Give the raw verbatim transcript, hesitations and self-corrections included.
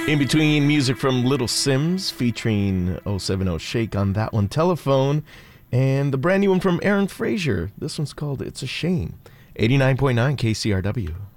In between, music from Little Sims featuring oh seven oh Shake on that one, Telephone, and the brand new one from Aaron Frazier. This one's called It's a Shame. eighty-nine point nine K C R W.